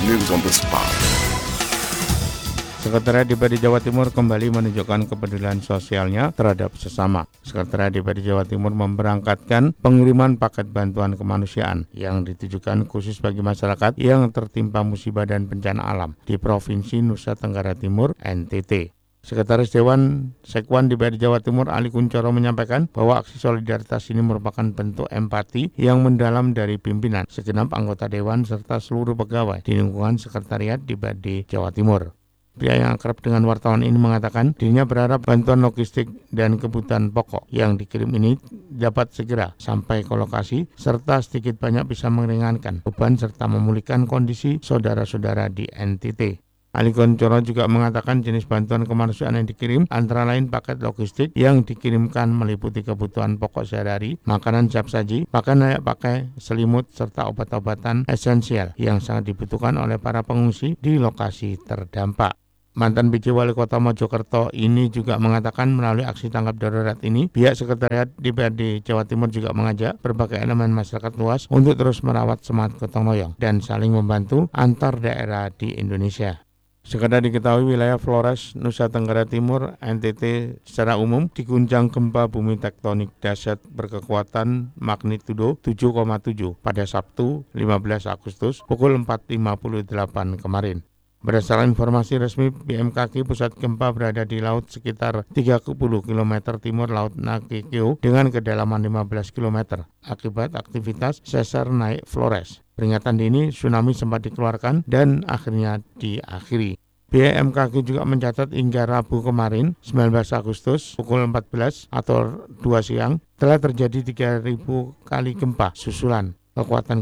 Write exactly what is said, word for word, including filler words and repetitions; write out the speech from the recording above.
news on the spot. Sekretariat D P R D Jawa Timur kembali menunjukkan kepedulian sosialnya terhadap sesama. Sekretariat D P R D Jawa Timur memberangkatkan pengiriman paket bantuan kemanusiaan yang ditujukan khusus bagi masyarakat yang tertimpa musibah dan bencana alam di Provinsi Nusa Tenggara Timur N T T. Sekretaris Dewan Sekwan D P R D Jawa Timur Ali Kuncoro menyampaikan bahwa aksi solidaritas ini merupakan bentuk empati yang mendalam dari pimpinan, segenap anggota Dewan serta seluruh pegawai di lingkungan Sekretariat D P R D Jawa Timur. Pria yang akrab dengan wartawan ini mengatakan dirinya berharap bantuan logistik dan kebutuhan pokok yang dikirim ini dapat segera sampai ke lokasi serta sedikit banyak bisa meringankan beban serta memulihkan kondisi saudara-saudara di N T T. Ali Kuncoro juga mengatakan jenis bantuan kemanusiaan yang dikirim antara lain paket logistik yang dikirimkan meliputi kebutuhan pokok sehari-hari, makanan siap saji, pakaian layak pakai, selimut, serta obat-obatan esensial yang sangat dibutuhkan oleh para pengungsi di lokasi terdampak. Mantan P J Wali Kota Mojokerto ini juga mengatakan melalui aksi tanggap darurat ini, pihak Sekretariat D P R D Jawa Timur juga mengajak berbagai elemen masyarakat luas untuk terus merawat semangat gotong royong dan saling membantu antar daerah di Indonesia. Sekedar diketahui wilayah Flores, Nusa Tenggara Timur, N T T secara umum diguncang gempa bumi tektonik dahsyat berkekuatan magnitudo tujuh koma tujuh pada Sabtu lima belas Agustus pukul empat lima puluh delapan kemarin. Berdasarkan informasi resmi B M K G, pusat gempa berada di laut sekitar tiga puluh kilometer timur Laut Nakekeo dengan kedalaman lima belas kilometer akibat aktivitas sesar naik Flores. Peringatan dini tsunami sempat dikeluarkan dan akhirnya diakhiri. B M K G juga mencatat hingga Rabu kemarin sembilan belas Agustus pukul empat belas atau dua siang telah terjadi tiga ribu kali gempa susulan. Kekuatan